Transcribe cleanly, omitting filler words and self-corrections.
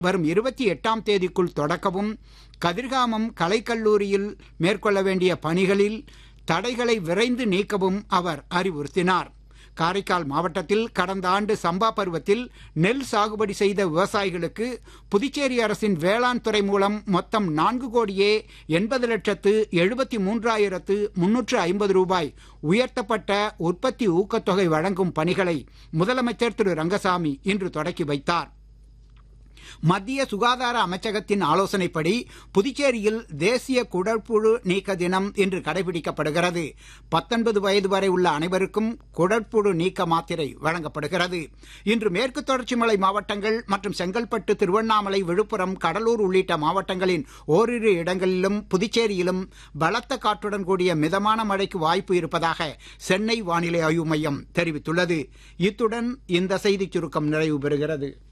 வரும் 28ஆம் தேதிக்குள் தொடக்கவும், கதிர்காமம் கலைக்கல்லூரியில் மேற்கொள்ள வேண்டிய பணிகளில் தடைகளை விரைந்து நீக்கவும் அவர் அறிவுறுத்தினார். காரைக்கால் மாவட்டத்தில் கடந்த ஆண்டு சம்பா பருவத்தில் நெல் சாகுபடி செய்த விவசாயிகளுக்கு புதுச்சேரி அரசின் வேளாண் துறை மூலம் மொத்தம் 4,80,73,350 ரூபாய் உயர்த்தப்பட்ட உற்பத்தி ஊக்கத்தொகை வழங்கும் பணிகளை முதலமைச்சர் திரு ரங்கசாமி இன்று தொடக்கி வைத்தார். மத்திய சுகாதார அமைச்சகத்தின் ஆலோசனைப்படி புதுச்சேரியில் தேசிய குடற்புழு நீக்க தினம் இன்று கடைபிடிக்கப்படுகிறது. 19 வயது வரை உள்ள அனைவருக்கும் குடற்புழு நீக்க மாத்திரை வழங்கப்படுகிறது. இன்று மேற்கு தொடர்ச்சி மலை மாவட்டங்கள் மற்றும் செங்கல்பட்டு, திருவண்ணாமலை, விழுப்புரம், கடலூர் உள்ளிட்ட மாவட்டங்களின் ஓரிரு இடங்களிலும் புதுச்சேரியிலும் பலத்த காற்றுடன் கூடிய மிதமான மழைக்கு வாய்ப்பு இருப்பதாக சென்னை வானிலை ஆய்வு மையம் தெரிவித்துள்ளது. இத்துடன் இந்த செய்திச் சுருக்கம் நிறைவு பெறுகிறது.